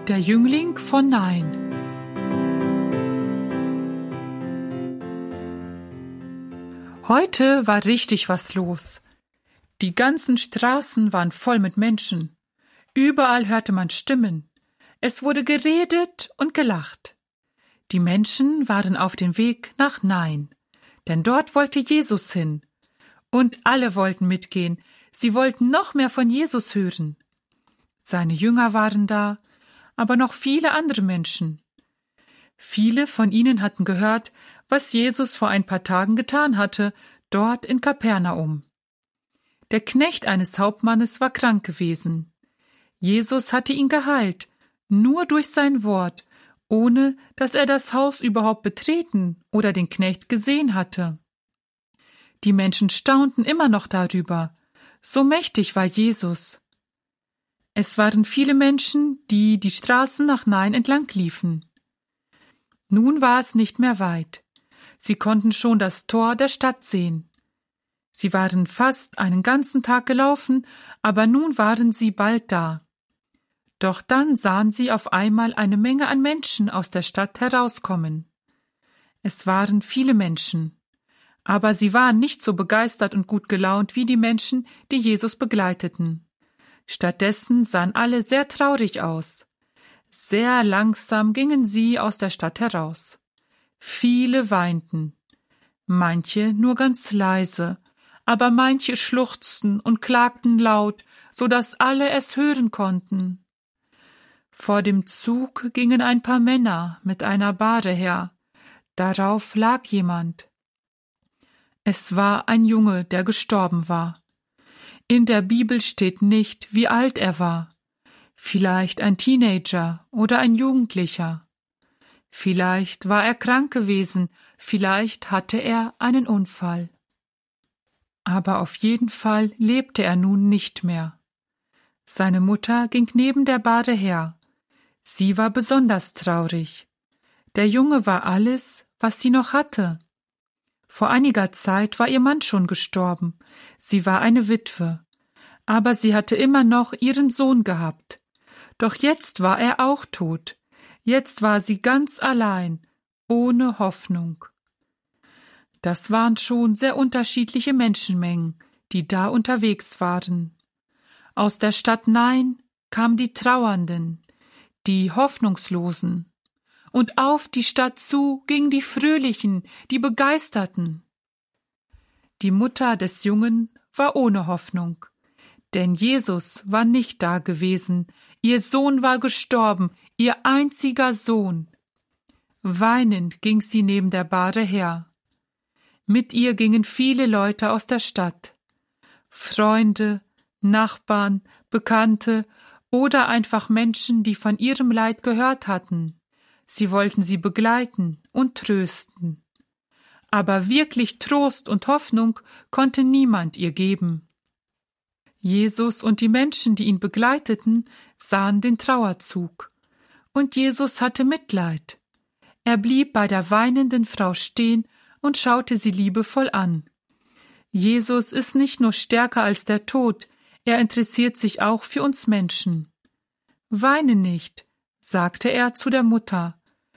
Der Jüngling von Nain. Heute war richtig was los. Die ganzen Straßen waren voll mit Menschen. Überall hörte man Stimmen. Es wurde geredet und gelacht. Die Menschen waren auf dem Weg nach Nain, denn dort wollte Jesus hin. Und alle wollten mitgehen. Sie wollten noch mehr von Jesus hören. Seine Jünger waren da, aber noch viele andere Menschen. Viele von ihnen hatten gehört, was Jesus vor ein paar Tagen getan hatte, dort in Kapernaum. Der Knecht eines Hauptmannes war krank gewesen. Jesus hatte ihn geheilt, nur durch sein Wort, ohne dass er das Haus überhaupt betreten oder den Knecht gesehen hatte. Die Menschen staunten immer noch darüber. So mächtig war Jesus. Es waren viele Menschen, die die Straßen nach Nain entlang liefen. Nun war es nicht mehr weit. Sie konnten schon das Tor der Stadt sehen. Sie waren fast einen ganzen Tag gelaufen, aber nun waren sie bald da. Doch dann sahen sie auf einmal eine Menge an Menschen aus der Stadt herauskommen. Es waren viele Menschen, aber sie waren nicht so begeistert und gut gelaunt wie die Menschen, die Jesus begleiteten. Stattdessen sahen alle sehr traurig aus. Sehr langsam gingen sie aus der Stadt heraus. Viele weinten, manche nur ganz leise, aber manche schluchzten und klagten laut, so dass alle es hören konnten. Vor dem Zug gingen ein paar Männer mit einer Bahre her. Darauf lag jemand. Es war ein Junge, der gestorben war. In der Bibel steht nicht, wie alt er war. Vielleicht ein Teenager oder ein Jugendlicher. Vielleicht war er krank gewesen, vielleicht hatte er einen Unfall. Aber auf jeden Fall lebte er nun nicht mehr. Seine Mutter ging neben der Bahre her. Sie war besonders traurig. Der Junge war alles, was sie noch hatte. Vor einiger Zeit war ihr Mann schon gestorben. Sie war eine Witwe. Aber sie hatte immer noch ihren Sohn gehabt. Doch jetzt war er auch tot. Jetzt war sie ganz allein, ohne Hoffnung. Das waren schon sehr unterschiedliche Menschenmengen, die da unterwegs waren. Aus der Stadt Nain kamen die Trauernden, die Hoffnungslosen. Und auf die Stadt zu gingen die Fröhlichen, die Begeisterten. Die Mutter des Jungen war ohne Hoffnung, denn Jesus war nicht da gewesen, ihr Sohn war gestorben, ihr einziger Sohn. Weinend ging sie neben der Bahre her. Mit ihr gingen viele Leute aus der Stadt. Freunde, Nachbarn, Bekannte oder einfach Menschen, die von ihrem Leid gehört hatten. Sie wollten sie begleiten und trösten. Aber wirklich Trost und Hoffnung konnte niemand ihr geben. Jesus und die Menschen, die ihn begleiteten, sahen den Trauerzug. Und Jesus hatte Mitleid. Er blieb bei der weinenden Frau stehen und schaute sie liebevoll an. Jesus ist nicht nur stärker als der Tod, er interessiert sich auch für uns Menschen. Weine nicht, sagte er zu der Mutter.